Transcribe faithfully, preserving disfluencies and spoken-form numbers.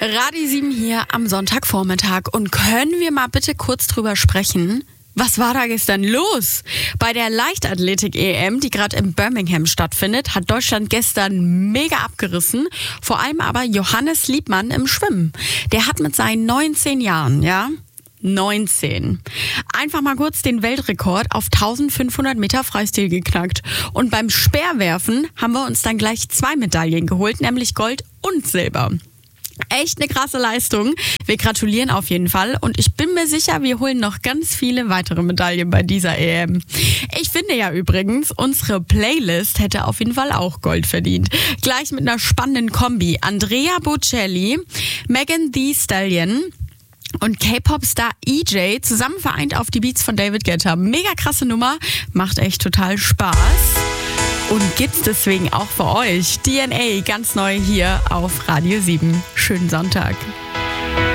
Radio sieben hier am Sonntagvormittag. Und können wir mal bitte kurz drüber sprechen? Was war da gestern los? Bei der Leichtathletik-E M, die gerade in Birmingham stattfindet, hat Deutschland gestern mega abgerissen. Vor allem aber Johannes Liebmann im Schwimmen. Der hat mit seinen neunzehn Jahren, ja, neunzehn, einfach mal kurz den Weltrekord auf eintausendfünfhundert Meter Freistil geknackt. Und beim Speerwerfen haben wir uns dann gleich zwei Medaillen geholt, nämlich Gold und Silber. Echt eine krasse Leistung. Wir gratulieren auf jeden Fall und ich bin mir sicher, wir holen noch ganz viele weitere Medaillen bei dieser E M. Ich finde ja übrigens, unsere Playlist hätte auf jeden Fall auch Gold verdient. Gleich mit einer spannenden Kombi. Andrea Bocelli, Megan Thee Stallion und K-Pop-Star E J zusammen vereint auf die Beats von David Guetta. Mega krasse Nummer, macht echt total Spaß. Und gibt's deswegen auch für euch D N A ganz neu hier auf Radio sieben. Schönen Sonntag.